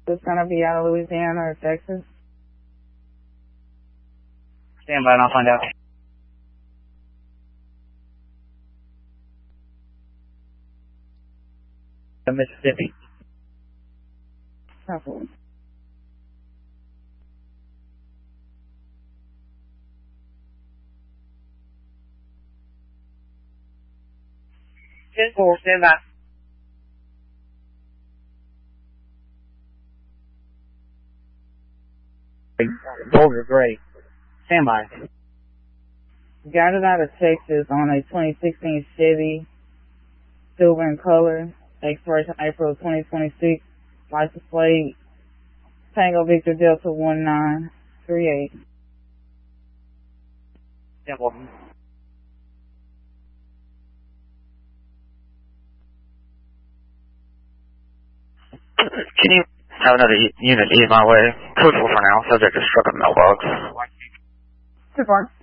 It's going to be out of Louisiana or Texas. Stand by and I'll find out. Mississippi. Copy. 10-4, stand by. Gold or gray. Stand by. Got it out of Texas on a 2016 Chevy, silver in color, expiration April 2026, license plate, Tango Victor Delta 1938. Simple. Can you have another unit eat my way? Code 4 for now, subject is struck a mailbox. 2-4.